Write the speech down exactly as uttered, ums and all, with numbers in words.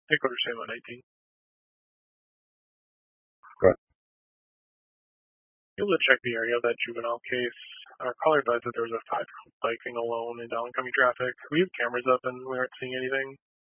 Take over Sam on nineteen. Go ahead. Able to check the area of that juvenile case. Our caller advised that there was a five-year-old biking alone in oncoming traffic. We have cameras up and we aren't seeing anything.